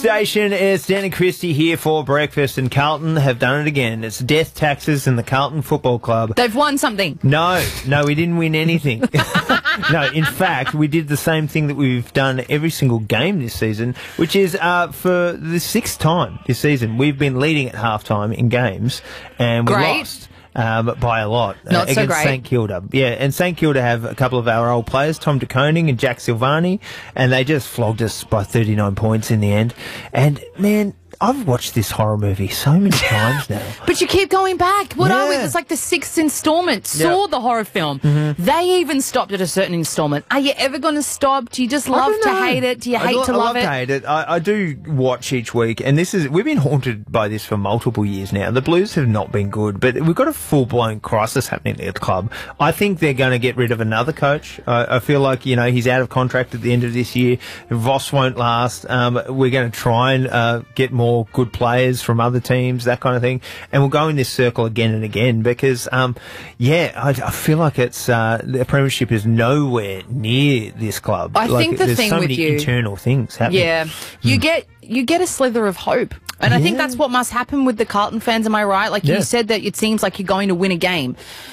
Station, it's Dan and Christy here for breakfast, and Carlton have done it again. It's death taxes in the Carlton Football Club. They've won something. No, we didn't win anything. No, in fact, we did the same thing that we've done every single game this season, which is for the sixth time this season. We've been leading at halftime in games, and we lost. By a lot. Not so against great. St Kilda. Yeah, and St Kilda have a couple of our old players, Tom de Koning and Jack Silvani, and they just flogged us by 39 points in the end. And, man, I've watched this horror movie so many times now. But you keep going back. What are we? Yeah. It's like the sixth installment. Saw the horror film. They even stopped at a certain installment. Are you ever going to stop? Do you just love to hate it? Do you hate to love it? I love to hate it. I do watch each week, and we've been haunted by this for multiple years now. The Blues have not been good, but we've got a full-blown crisis happening at the club. I think they're going to get rid of another coach. I feel like, he's out of contract at the end of this year. Voss won't last. We're going to try and get more good players from other teams, that kind of thing, and we'll go in this circle again and again because I feel like it's the premiership is nowhere near this club. I think the there's thing so with many you, internal things happening. Yeah, you get a slither of hope. And I think that's what must happen with the Carlton fans, am I right? Like you said that it seems like you're going to win a game.